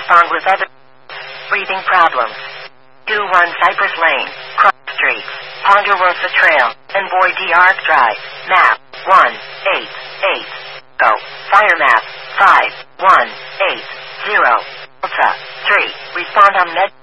respond with other breathing problems. 21 Cypress Lane, Cross Street, Ponderosa Trail, and Boy D. Arc Drive. Map 188. Go. Fire map 5180. Delta 3. Respond on med.